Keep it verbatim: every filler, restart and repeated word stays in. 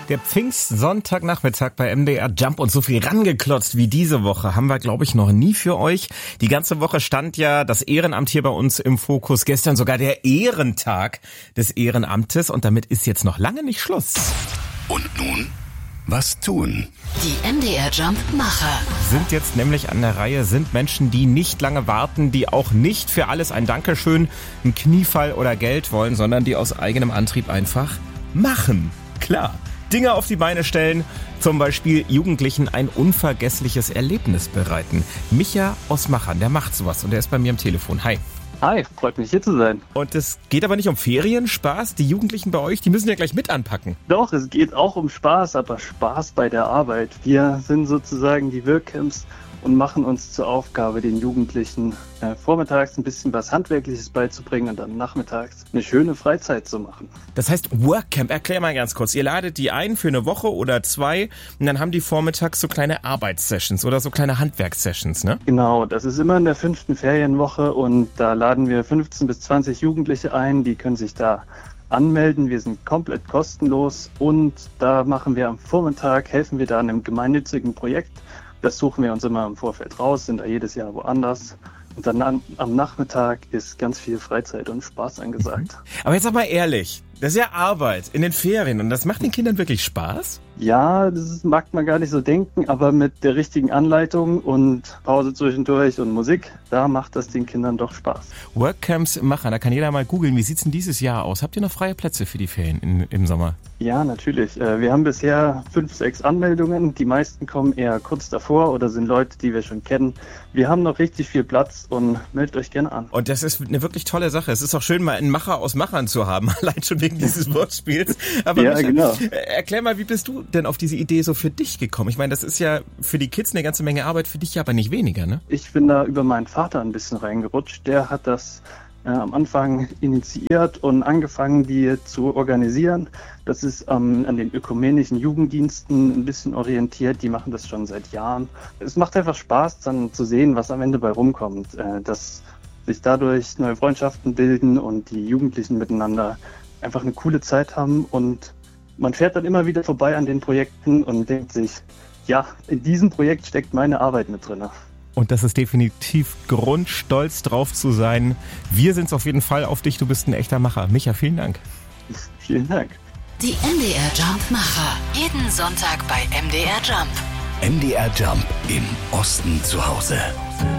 Der Pfingstsonntagnachmittag bei M D R Jump und so viel rangeklotzt wie diese Woche haben wir, glaube ich, noch nie für euch. Die ganze Woche stand ja das Ehrenamt hier bei uns im Fokus. Gestern sogar der Ehrentag des Ehrenamtes und damit ist jetzt noch lange nicht Schluss. Und nun, was tun? Die M D R Jump Macher Sind jetzt nämlich an der Reihe, sind Menschen, die nicht lange warten, die auch nicht für alles ein Dankeschön, ein Kniefall oder Geld wollen, sondern die aus eigenem Antrieb einfach machen. Klar. Dinge auf die Beine stellen, zum Beispiel Jugendlichen ein unvergessliches Erlebnis bereiten. Micha aus Machern, der macht sowas und der ist bei mir am Telefon. Hi. Hi, freut mich hier zu sein. Und es geht aber nicht um Ferien, Spaß. Die Jugendlichen bei euch, die müssen ja gleich mit anpacken. Doch, es geht auch um Spaß, aber Spaß bei der Arbeit. Wir sind sozusagen die Workcamps und machen uns zur Aufgabe, den Jugendlichen äh, vormittags ein bisschen was Handwerkliches beizubringen und dann nachmittags eine schöne Freizeit zu machen. Das heißt Workcamp, erklär mal ganz kurz. Ihr ladet die ein für eine Woche oder zwei und dann haben die vormittags so kleine Arbeitssessions oder so kleine Handwerkssessions, ne? Genau, das ist immer in der fünften Ferienwoche und da laden wir fünfzehn bis zwanzig Jugendliche ein, die können sich da anmelden. Wir sind komplett kostenlos und da machen wir am Vormittag, helfen wir da an einem gemeinnützigen Projekt. Das suchen wir uns immer im Vorfeld raus, sind da jedes Jahr woanders. Und dann an, am Nachmittag ist ganz viel Freizeit und Spaß angesagt. Aber jetzt sag mal ehrlich, das ist ja Arbeit in den Ferien und das macht den Kindern wirklich Spaß? Ja, das ist, mag man gar nicht so denken, aber mit der richtigen Anleitung und Pause zwischendurch und Musik, da macht das den Kindern doch Spaß. Workcamps machen, da kann jeder mal googeln. Wie sieht's denn dieses Jahr aus? Habt ihr noch freie Plätze für die Ferien in, im Sommer? Ja, natürlich. Wir haben bisher fünf, sechs Anmeldungen. Die meisten kommen eher kurz davor oder sind Leute, die wir schon kennen. Wir haben noch richtig viel Platz und meldet euch gerne an. Und das ist eine wirklich tolle Sache. Es ist auch schön, mal einen Macher aus Machern zu haben, allein schon wegen dieses Wortspiels. Aber ja, Micha, genau. Erklär mal, wie bist du denn auf diese Idee so für dich gekommen? Ich meine, das ist ja für die Kids eine ganze Menge Arbeit, für dich ja aber nicht weniger, ne? Ich bin da über meinen Vater ein bisschen reingerutscht. Der hat das äh, am Anfang initiiert und angefangen, die zu organisieren. Das ist ähm, an den ökumenischen Jugenddiensten ein bisschen orientiert. Die machen das schon seit Jahren. Es macht einfach Spaß, dann zu sehen, was am Ende bei rumkommt. Äh, dass sich dadurch neue Freundschaften bilden und die Jugendlichen miteinander einfach eine coole Zeit haben und man fährt dann immer wieder vorbei an den Projekten und denkt sich, ja, in diesem Projekt steckt meine Arbeit mit drin. Und das ist definitiv Grund, stolz drauf zu sein. Wir sind es auf jeden Fall auf dich, du bist ein echter Macher. Micha, vielen Dank. Vielen Dank. Die M D R Jump Macher. Jeden Sonntag bei M D R Jump. M D R Jump im Osten zu Hause.